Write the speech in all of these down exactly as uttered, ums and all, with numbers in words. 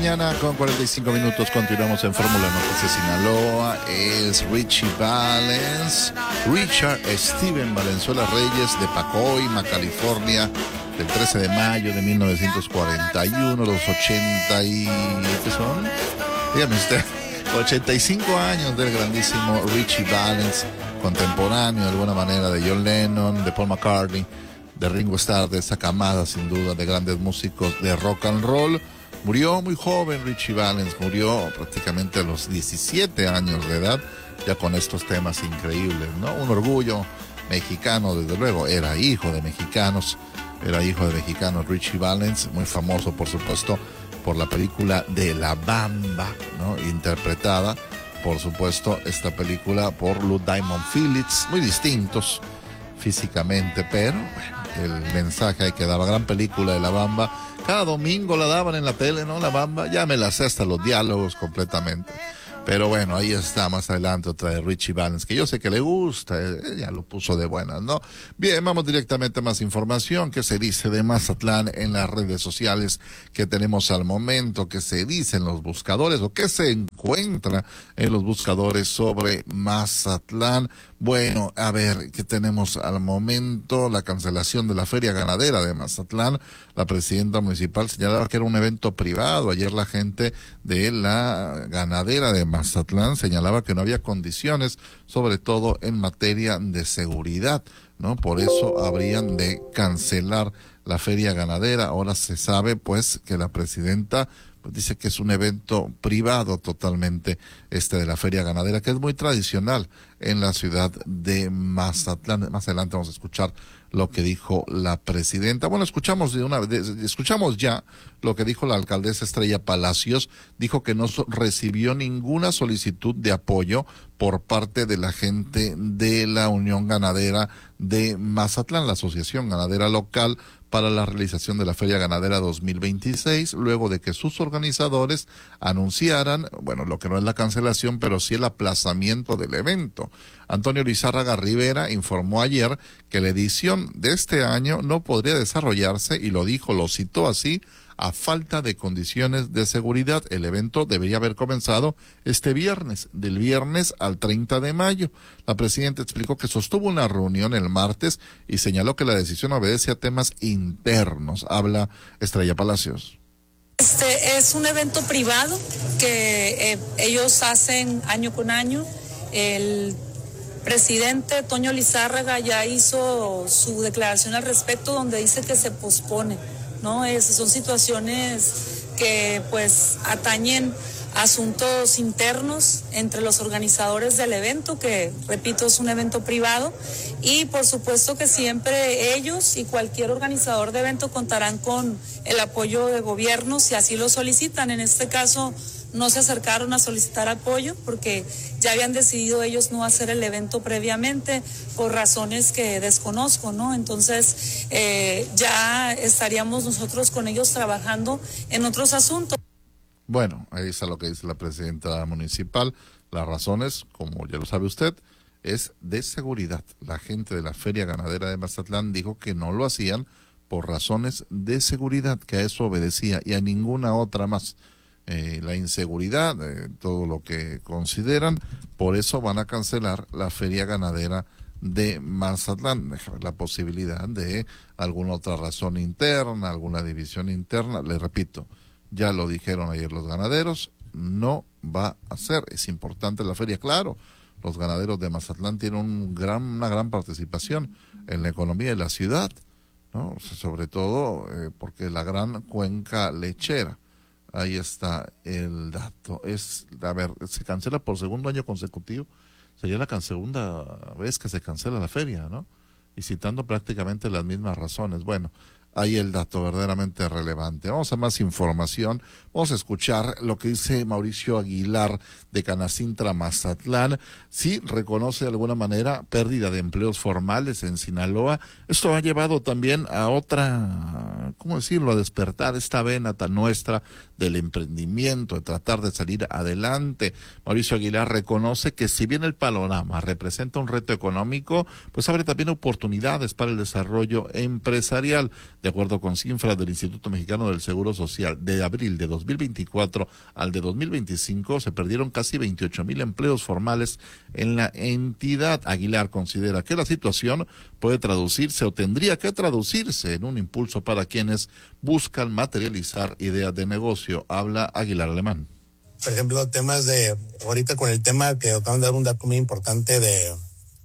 mañana con cuarenta y cinco minutos. Continuamos en Fórmula Noticias Sinaloa. Es Richie Valens, Richard Steven Valenzuela Reyes de Pacoima, California, del trece de mayo de mil novecientos cuarenta y uno, los ochenta y... ¿qué son? Dígame usted, ochenta y cinco años del grandísimo Richie Valens, contemporáneo de alguna manera de John Lennon, de Paul McCartney, de Ringo Starr, de esa camada sin duda de grandes músicos de rock and roll. Murió muy joven Richie Valens, murió prácticamente a los diecisiete años de edad, ya con estos temas increíbles, ¿no? Un orgullo mexicano, desde luego, era hijo de mexicanos, era hijo de mexicanos Richie Valens, muy famoso por supuesto por la película de La Bamba, ¿no? Interpretada, por supuesto, esta película por Lou Diamond Phillips, muy distintos físicamente, pero bueno, el mensaje ahí que daba, gran película de La Bamba. Cada domingo la daban en la tele, ¿no? La Bamba, ya me la sé hasta los diálogos completamente. Pero bueno, ahí está, más adelante otra de Richie Valens, que yo sé que le gusta, eh, ya lo puso de buenas, ¿no? Bien, vamos directamente a más información. ¿Qué se dice de Mazatlán en las redes sociales que tenemos al momento? ¿Qué se dice en los buscadores o qué se encuentra en los buscadores sobre Mazatlán? Bueno, a ver, ¿qué tenemos al momento? La cancelación de la Feria Ganadera de Mazatlán. La presidenta municipal señalaba que era un evento privado. Ayer la gente de la ganadera de Mazatlán señalaba que no había condiciones, sobre todo en materia de seguridad, ¿no? Por eso habrían de cancelar la Feria Ganadera. Ahora se sabe, pues, que la presidenta pues dice que es un evento privado totalmente este de la Feria Ganadera, que es muy tradicional en la ciudad de Mazatlán. Más adelante vamos a escuchar lo que dijo la presidenta. Bueno, escuchamos de una de, escuchamos ya lo que dijo la alcaldesa Estrella Palacios. Dijo que no so, recibió ninguna solicitud de apoyo por parte de la gente de la Unión Ganadera de Mazatlán, la Asociación Ganadera Local, para la realización de la Feria Ganadera dos mil veintiséis, luego de que sus organizadores anunciaran, bueno, lo que no es la cancelación, pero sí el aplazamiento del evento. Antonio Lizárraga Rivera informó ayer que la edición de este año no podría desarrollarse, y lo dijo, lo citó así, a falta de condiciones de seguridad. El evento debería haber comenzado este viernes, del viernes al treinta de mayo. La presidenta explicó que sostuvo una reunión el martes y señaló que la decisión obedece a temas internos. Habla Estrella Palacios. Este es un evento privado que eh, ellos hacen año con año. El presidente Toño Lizárraga ya hizo su declaración al respecto, donde dice que se pospone, ¿no? Es, son situaciones que pues atañen asuntos internos entre los organizadores del evento, que repito es un evento privado, y por supuesto que siempre ellos y cualquier organizador de evento contarán con el apoyo de gobierno si así lo solicitan. En este caso no se acercaron a solicitar apoyo porque ya habían decidido ellos no hacer el evento previamente por razones que desconozco, ¿no? Entonces eh, ya estaríamos nosotros con ellos trabajando en otros asuntos. Bueno, ahí está lo que dice la presidenta municipal. Las razones, como ya lo sabe usted, es de seguridad. La gente de la Feria Ganadera de Mazatlán dijo que no lo hacían por razones de seguridad, que a eso obedecía y a ninguna otra más. Eh, la inseguridad, eh, todo lo que consideran, por eso van a cancelar la Feria Ganadera de Mazatlán. Deja ver la posibilidad de alguna otra razón interna, alguna división interna. Les repito, ya lo dijeron ayer los ganaderos, no va a ser. Es importante la feria, claro. Los ganaderos de Mazatlán tienen un gran, una gran participación en la economía de la ciudad, ¿no? Sobre todo eh, porque la gran cuenca lechera. Ahí está el dato. Es, a ver, se cancela por segundo año consecutivo. Sería la segunda vez que se cancela la feria, ¿no? Y citando prácticamente las mismas razones. Bueno, ahí el dato verdaderamente relevante. Vamos a más información. Vamos a escuchar lo que dice Mauricio Aguilar de Canacintra, Mazatlán. Sí, reconoce de alguna manera pérdida de empleos formales en Sinaloa. Esto ha llevado también a otra, ¿cómo decirlo?, a despertar esta vena tan nuestra del emprendimiento, de tratar de salir adelante. Mauricio Aguilar reconoce que si bien el panorama representa un reto económico, pues abre también oportunidades para el desarrollo empresarial. De acuerdo con cifras del Instituto Mexicano del Seguro Social, de abril de dos mil veinticuatro al de dos mil veinticinco se perdieron casi veintiocho mil empleos formales en la entidad. Aguilar considera que la situación puede traducirse o tendría que traducirse en un impulso para quienes buscan materializar ideas de negocio. Habla Aguilar Alemán. Por ejemplo, temas de, ahorita con el tema que acaban de dar un dato muy importante de,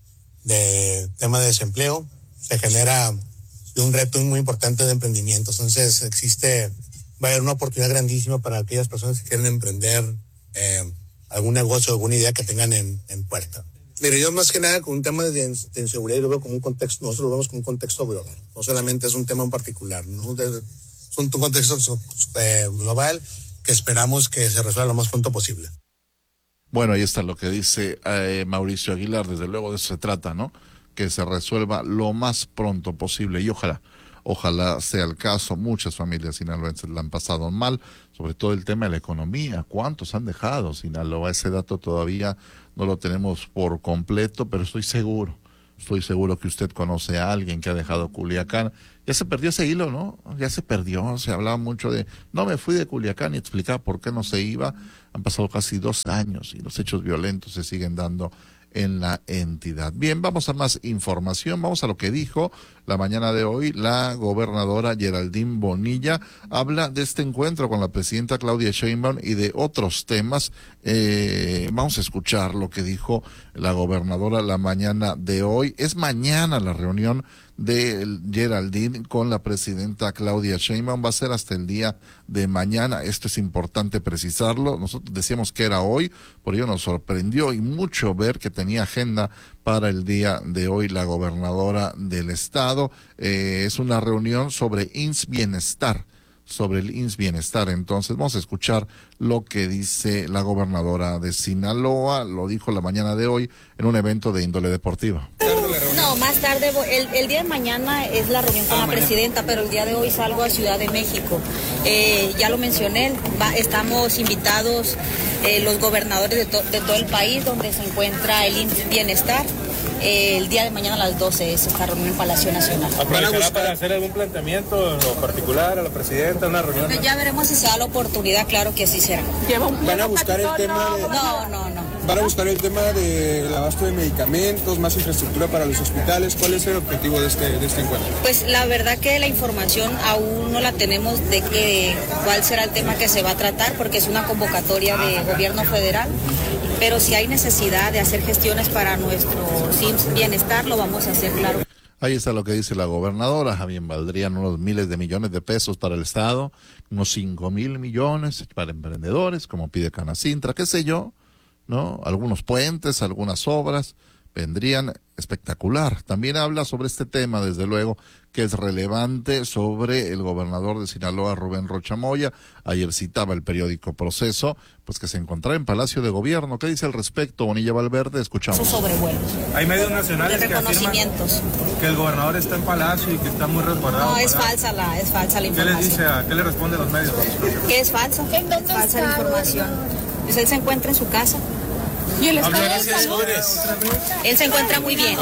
de tema de desempleo, se genera un reto muy importante de emprendimiento. Entonces existe, va a haber una oportunidad grandísima para aquellas personas que quieren emprender eh, algún negocio, alguna idea que tengan en, en puerta. Mire, yo más que nada con un tema de, de inseguridad lo veo como un contexto, nosotros lo vemos como un contexto global, no solamente es un tema en particular, ¿no? Es un contexto eh, global que esperamos que se resuelva lo más pronto posible. Bueno, ahí está lo que dice eh, Mauricio Aguilar, desde luego de eso se trata, ¿no? Que se resuelva lo más pronto posible y ojalá, ojalá sea el caso. Muchas familias sinaloenses la han pasado mal, sobre todo el tema de la economía. ¿Cuántos han dejado Sinaloa? Ese dato todavía no lo tenemos por completo, pero estoy seguro, estoy seguro que usted conoce a alguien que ha dejado Culiacán. Ya se perdió ese hilo, ¿no? Ya se perdió, se hablaba mucho de, no me fui de Culiacán y explicaba por qué no se iba. Han pasado casi dos años y los hechos violentos se siguen dando en la entidad. Bien, vamos a más información, vamos a lo que dijo la mañana de hoy la gobernadora Geraldine Bonilla. Habla de este encuentro con la presidenta Claudia Sheinbaum y de otros temas. Eh, vamos a escuchar lo que dijo la gobernadora la mañana de hoy. Es mañana la reunión de Geraldine con la presidenta Claudia Sheinbaum, va a ser hasta el día de mañana. Esto es importante precisarlo. Nosotros decíamos que era hoy, por ello nos sorprendió y mucho ver que tenía agenda para el día de hoy la gobernadora del estado. Eh, es una reunión sobre I M S S Bienestar, sobre el I M S S Bienestar. Entonces vamos a escuchar lo que dice la gobernadora de Sinaloa, lo dijo la mañana de hoy en un evento de índole deportiva. No, más tarde, el, el día de mañana es la reunión con ah, la mañana. presidenta, pero el día de hoy salgo a Ciudad de México. Eh, ya lo mencioné, va, estamos invitados eh, los gobernadores de, to, de todo el país, donde se encuentra el I M S S Bienestar. Eh, el día de mañana a las doce es esta reunión en Palacio Nacional. ¿Aprovechará para hacer algún planteamiento en lo particular a la presidenta, una reunión? Ya veremos si se da la oportunidad, claro que así será. ¿Van a buscar el tema de... No, no, no. ¿Van a buscar el tema del abasto de medicamentos, más infraestructura para los hospitales? ¿Cuál es el objetivo de este, de este encuentro? Pues la verdad que la información aún no la tenemos de que, cuál será el tema que se va a tratar, porque es una convocatoria de gobierno federal. Pero si hay necesidad de hacer gestiones para nuestro I M S S Bienestar, lo vamos a hacer, claro. Ahí está lo que dice la gobernadora. Bien, valdrían unos miles de millones de pesos para el Estado, unos cinco mil millones para emprendedores, como pide Canacintra, qué sé yo, ¿no? Algunos puentes, algunas obras, vendrían espectacular. También habla sobre este tema, desde luego, que es relevante, sobre el gobernador de Sinaloa, Rubén Rocha Moya. Ayer citaba el periódico Proceso, pues que se encontraba en Palacio de Gobierno. ¿Qué dice al respecto, Bonilla Valverde? Escuchamos. Sus sobrevuelos. Hay medios nacionales de reconocimientos. Que afirman que el gobernador está en Palacio y que está muy resguardado. No, es falsa la, es falsa la información. ¿Qué le dice a, qué le responde a los medios? Que es falsa, es falsa la información. Pues él se encuentra en su casa. ¿Y el estado de salud? Él se encuentra muy bien.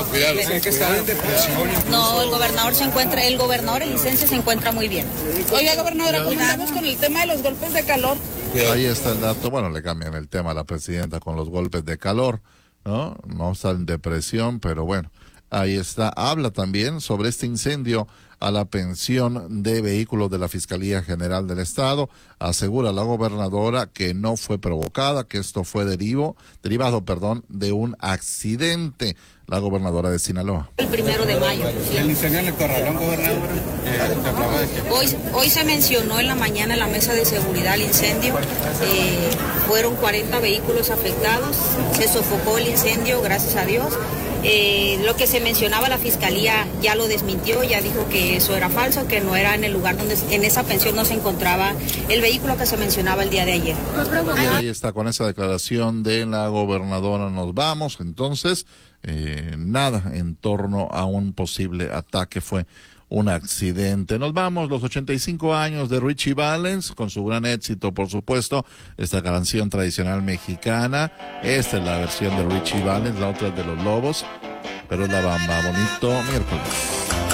No, el gobernador se encuentra, el gobernador, el licencia se encuentra muy bien. Oiga, gobernadora, ¿cómo estamos con el tema de los golpes de calor? Ahí está el dato. Bueno, le cambian el tema a la presidenta con los golpes de calor, ¿no? No está en depresión, pero bueno, ahí está. Habla también sobre este incendio a la pensión de vehículos de la Fiscalía General del Estado. Asegura la gobernadora que no fue provocada, que esto fue derivo, derivado, perdón, de un accidente. La gobernadora de Sinaloa. El primero de mayo. Sí. ¿El incendio en el Corralón, gobernadora? Eh, hoy, hoy se mencionó en la mañana en la mesa de seguridad el incendio. Eh, fueron cuarenta vehículos afectados. Se sofocó el incendio, gracias a Dios. Eh, lo que se mencionaba la fiscalía ya lo desmintió, ya dijo que eso era falso, que no era en el lugar donde, en esa pensión no se encontraba el vehículo que se mencionaba el día de ayer. Y ahí está, con esa declaración de la gobernadora nos vamos. Entonces, eh, nada en torno a un posible ataque. Fue un accidente. Nos vamos, los ochenta y cinco años de Richie Valens, con su gran éxito, por supuesto, esta canción tradicional mexicana. Esta es la versión de Richie Valens, la otra es de Los Lobos, pero es la bamba. Bonito miércoles.